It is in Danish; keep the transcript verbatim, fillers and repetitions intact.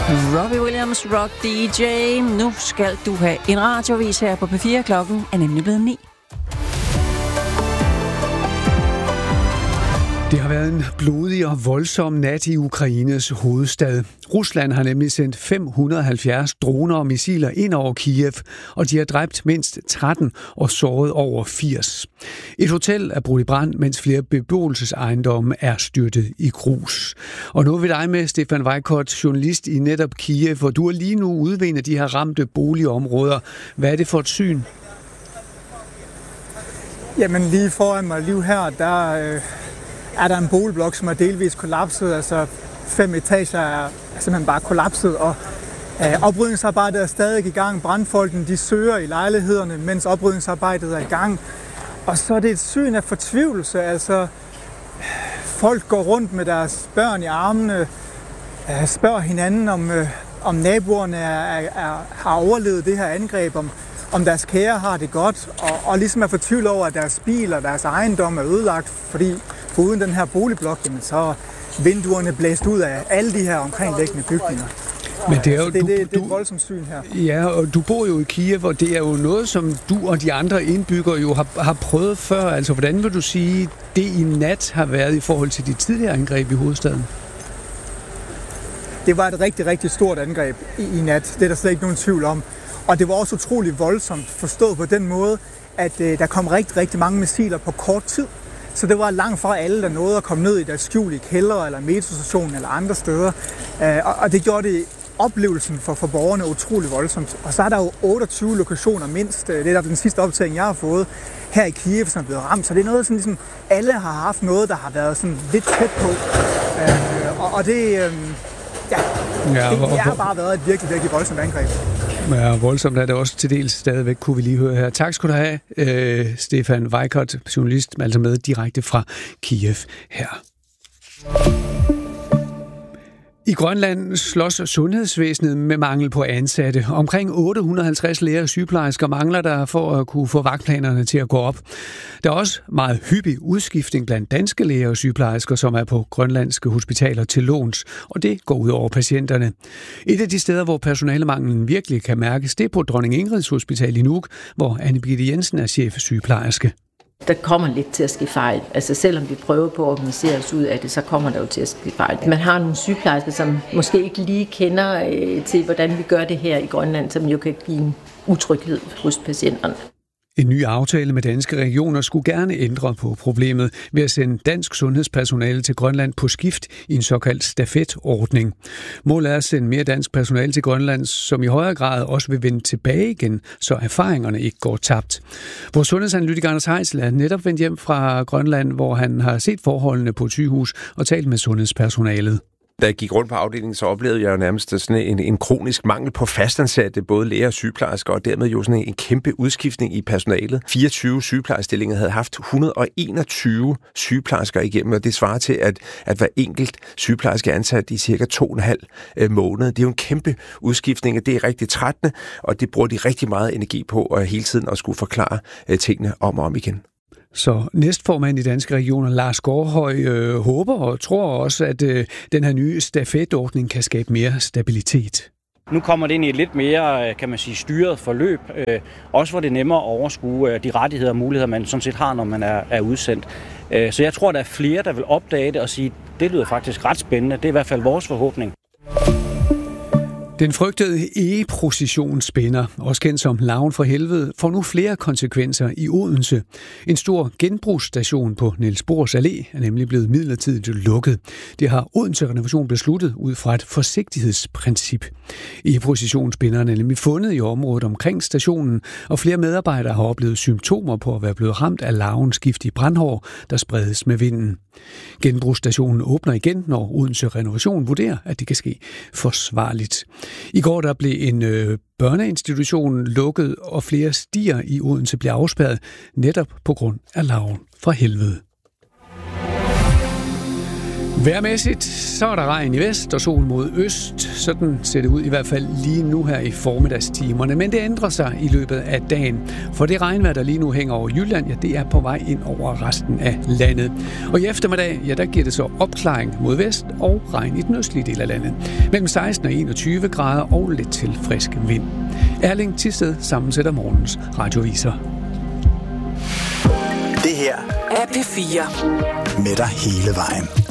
Robbie Williams, Rock D J. Nu skal du have en radiovis her på P fire. Klokken er nemlig blevet ni. Det har været en blodig og voldsom nat i Ukraines hovedstad. Rusland har nemlig sendt fem hundrede og halvfjerds droner og missiler ind over Kiev, og de har dræbt mindst tretten og såret over firs. Et hotel er brudt i brand, mens flere beboelsesejendomme er styrtet i grus. Og nu er vi dig med, Stefan Weikert, journalist i netop Kiev, hvor du er lige nu ude ved en af de her ramte boligområder. Hvad er det for et syn? Jamen lige foran mig, lige her, der øh, er der en boligblok, som er delvis kollapset. Altså fem etager er simpelthen bare kollapset, og øh, oprydningsarbejdet er stadig i gang. Brandfolkene, de søger i lejlighederne, mens oprydningsarbejdet er i gang. Og så er det et syn af fortvivlelse. Altså folk går rundt med deres børn i armene, øh, spørger hinanden, om, øh, om naboerne er, er, er, har overlevet det her angreb, om om deres kære har det godt, og, og ligesom er fortvivlet over, at deres bil og deres ejendom er ødelagt, fordi foruden den her boligblok, jamen, så er vinduerne blæst ud af alle de her omkringliggende bygninger. Men det er jo, det, du, det, det er et voldsomt syn her. Ja, og du bor jo i Kiev, og det er jo noget, som du og de andre indbyggere jo har, har prøvet før. Altså, hvordan vil du sige, det i nat har været i forhold til de tidligere angreb i hovedstaden? Det var et rigtig, rigtig stort angreb i, i nat. Det er der slet ikke nogen tvivl om. Og det var også utrolig voldsomt forstået på den måde, at øh, der kom rigtig, rigtig mange missiler på kort tid. Så det var langt fra alle, der nåede at komme ned i deres skjul i kældre eller metrostationen eller andre steder. Øh, og, og det gjorde det oplevelsen for, for borgerne utrolig voldsomt. Og så er der jo otteogtyve lokationer mindst. Det er den sidste optagning, jeg har fået her i Kiev, som er blevet ramt. Så det er noget, sådan, ligesom alle har haft noget, der har været sådan lidt tæt på. Øh, og, og det... Øh, Ja, ja det, det har bare været et virkelig, virkelig voldsomt angreb. Ja, voldsomt er det også til dels stadigvæk, kunne vi lige høre her. Tak skal du have, øh, Stefan Weikert, journalist, altså med direkte fra Kiev her. I Grønland slås sundhedsvæsenet med mangel på ansatte. Omkring otte hundrede og halvtreds læger og sygeplejersker mangler der for at kunne få vagtplanerne til at gå op. Der er også meget hyppig udskiftning blandt danske læger og sygeplejersker, som er på grønlandske hospitaler til låns, og det går ud over patienterne. Et af de steder, hvor personalemanglen virkelig kan mærkes, det er på Dronning Ingrids Hospital i Nuuk, hvor Anne Birgitte Jensen er chefsygeplejerske. Der kommer lidt til at ske fejl. Altså selvom vi prøver på at organisere os ud af det, så kommer der jo til at ske fejl. Man har nogle sygeplejersker, som måske ikke lige kender øh, til, hvordan vi gør det her i Grønland, som jo kan give en utryghed hos patienterne. En ny aftale med danske regioner skulle gerne ændre på problemet ved at sende dansk sundhedspersonale til Grønland på skift i en såkaldt stafetordning. Målet er at sende mere dansk personale til Grønland, som i højere grad også vil vende tilbage igen, så erfaringerne ikke går tabt. Vores sundhedsanalytiker Anders Heisel er netop vendt hjem fra Grønland, hvor han har set forholdene på et sygehus og talt med sundhedspersonalet. Da jeg gik rundt på afdelingen, så oplevede jeg jo nærmest sådan en, en kronisk mangel på fastansatte, både læger og sygeplejersker, og dermed jo sådan en kæmpe udskiftning i personalet. fireogtyve sygeplejerstillinger havde haft et hundrede og enogtyve sygeplejersker igennem, og det svarer til, at, at hver enkelt sygeplejerske er ansat i cirka to og en halv øh, måned. Det er jo en kæmpe udskiftning, og det er rigtig trættende, og det bruger de rigtig meget energi på, og hele tiden at skulle forklare øh, tingene om og om igen. Så næstformand i Danske Regioner, Lars Gårdhøj, øh, håber og tror også, at øh, den her nye stafetordning kan skabe mere stabilitet. Nu kommer det ind i et lidt mere, kan man sige, styret forløb, øh, også hvor det er nemmere at overskue øh, de rettigheder og muligheder, man sådan set har, når man er, er udsendt. Øh, så jeg tror, der er flere, der vil opdage det og sige, det lyder faktisk ret spændende. Det er i hvert fald vores forhåbning. Den frygtede e-processionsspænder, også kendt som Larven fra Helvede, får nu flere konsekvenser i Odense. En stor genbrugsstation på Niels Bohrs Allé er nemlig blevet midlertidigt lukket. Det har Odense Renovation besluttet ud fra et forsigtighedsprincip. E-processionsspænderne er nemlig fundet i området omkring stationen, og flere medarbejdere har oplevet symptomer på at være blevet ramt af larvens giftige brandhår, der spredes med vinden. Genbrugsstationen åbner igen, når Odense Renovation vurderer, at det kan ske forsvarligt. I går der blev en øh, børneinstitution lukket, og flere stier i Odense blev afspærret netop på grund af larven fra helvede. Vejrmæssigt, så er der regn i vest og sol mod øst. Sådan ser det ud i hvert fald lige nu her i formiddagstimerne. Men det ændrer sig i løbet af dagen. For det regnvejr, der lige nu hænger over Jylland, ja, det er på vej ind over resten af landet. Og i eftermiddag, ja, der giver det så opklaring mod vest og regn i den østlige del af landet. Mellem seksten og enogtyve grader og lidt til frisk vind. Erling Thisted sammensætter morgens radioviser. Det her er P fire. Med dig hele vejen.